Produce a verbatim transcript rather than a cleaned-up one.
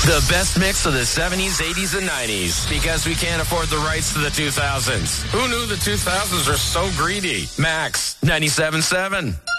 The best mix of the seventies, eighties, and nineties. Because we can't afford the rights to the two thousands. Who knew the two thousands are so greedy? Max ninety-seven point seven.